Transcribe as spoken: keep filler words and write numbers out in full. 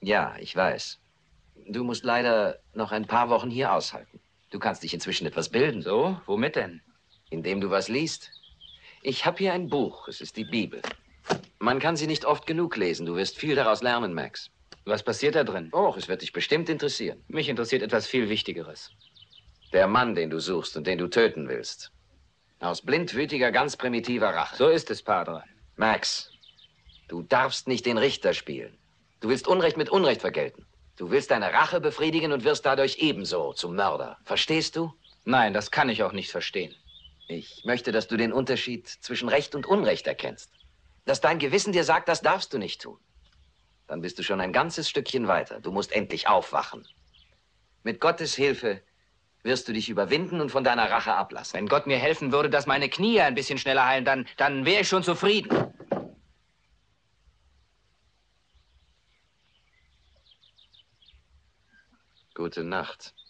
Ja, ich weiß. Du musst leider noch ein paar Wochen hier aushalten. Du kannst dich inzwischen etwas bilden. So? Womit denn? Indem du was liest. Ich habe hier ein Buch. Es ist die Bibel. Man kann sie nicht oft genug lesen. Du wirst viel daraus lernen, Max. Was passiert da drin? Oh, es wird dich bestimmt interessieren. Mich interessiert etwas viel Wichtigeres. Der Mann, den du suchst und den du töten willst. Aus blindwütiger, ganz primitiver Rache. So ist es, Padre. Max, du darfst nicht den Richter spielen. Du willst Unrecht mit Unrecht vergelten. Du willst deine Rache befriedigen und wirst dadurch ebenso zum Mörder. Verstehst du? Nein, das kann ich auch nicht verstehen. Ich möchte, dass du den Unterschied zwischen Recht und Unrecht erkennst. Dass dein Gewissen dir sagt, das darfst du nicht tun. Dann bist du schon ein ganzes Stückchen weiter. Du musst endlich aufwachen. Mit Gottes Hilfe wirst du dich überwinden und von deiner Rache ablassen. Wenn Gott mir helfen würde, dass meine Knie ein bisschen schneller heilen, dann, dann wäre ich schon zufrieden. Gute Nacht.